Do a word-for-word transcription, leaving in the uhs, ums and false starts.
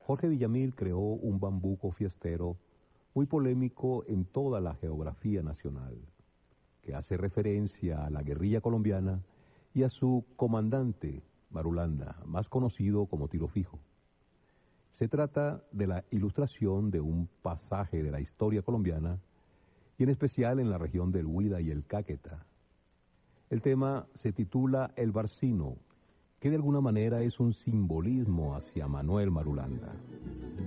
Jorge Villamil creó un bambuco fiestero muy polémico en toda la geografía nacional, que hace referencia a la guerrilla colombiana y a su comandante, Marulanda, más conocido como Tiro Fijo. Se trata de la ilustración de un pasaje de la historia colombiana, y en especial en la región del Huila y el Caquetá. El tema se titula El Barcino, que de alguna manera es un simbolismo hacia Manuel Marulanda.